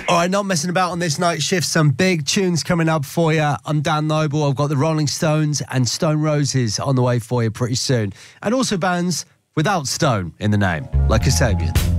All right, not messing about on this night shift. Some big tunes coming up for you. I'm Dan Noble. I've got the Rolling Stones and Stone Roses on the way for you pretty soon. And also bands without Stone in the name, like Kasabian.